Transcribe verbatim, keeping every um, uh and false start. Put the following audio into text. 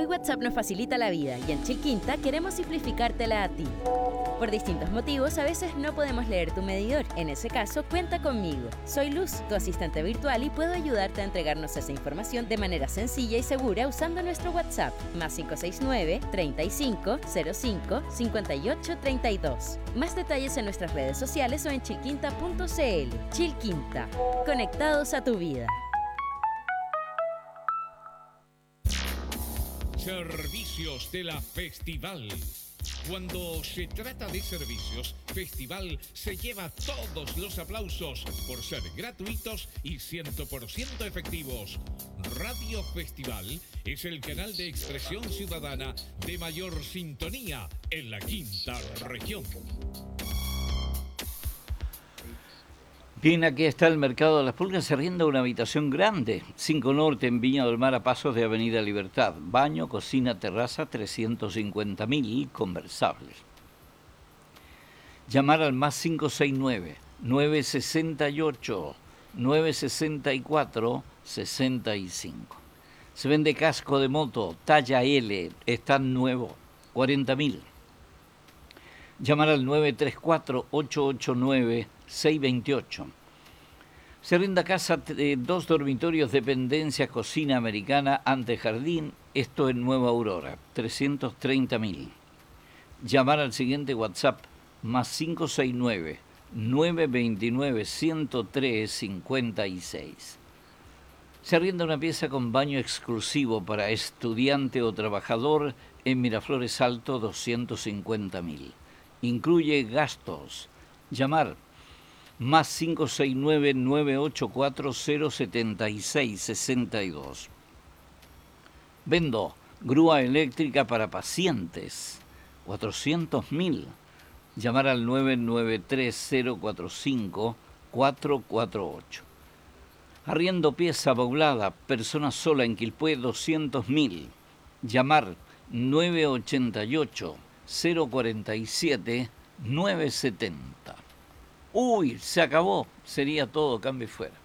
Hoy WhatsApp nos facilita la vida y en Chilquinta queremos simplificártela a ti. Por distintos motivos, a veces no podemos leer tu medidor. En ese caso, cuenta conmigo. Soy Luz, tu asistente virtual, y puedo ayudarte a entregarnos esa información de manera sencilla y segura usando nuestro WhatsApp, más cinco seis nueve, treinta y cinco, cero cinco, cincuenta y ocho, treinta y dos. Más detalles en nuestras redes sociales o en chilquinta punto c l. Chilquinta, conectados a tu vida. Servicios de la Festival. Cuando se trata de servicios, Festival se lleva todos los aplausos por ser gratuitos y cien por ciento efectivos. Radio Festival es el canal de expresión ciudadana de mayor sintonía en la quinta región. Bien, aquí está el Mercado de las Pulgas. Se arrienda una habitación grande, cinco Norte, en Viña del Mar, a pasos de Avenida Libertad. Baño, cocina, terraza, trescientos cincuenta mil, conversables. Llamar al más cinco seis nueve, nueve seis ocho, nueve seis cuatro, seis cinco. Se vende casco de moto, talla L, está nuevo, cuarenta mil. Llamar al nueve tres cuatro, ocho ocho nueve, seis dos ocho. Se arrienda casa de dos dormitorios, dependencia, cocina americana, antejardín, esto en Nueva Aurora, trescientos treinta mil. Llamar al siguiente WhatsApp, más cinco seis nueve, nueve dos nueve, uno cero tres, cinco seis. Se arrienda una pieza con baño exclusivo para estudiante o trabajador en Miraflores Alto, doscientos cincuenta mil. Incluye gastos. Llamar más cinco seis nueve, nueve ocho cuatro, cero siete seis, seis dos. Vendo grúa eléctrica para pacientes, cuatrocientos mil. Llamar al nueve nueve tres, cero cuatro cinco, cuatro cuatro ocho. Arriendo pieza poblada, persona sola en Quilpué, doscientos mil. Llamar nueve ocho ocho, cero cuatro siete, nueve siete cero. Uy, se acabó. Sería todo, cambio fuera.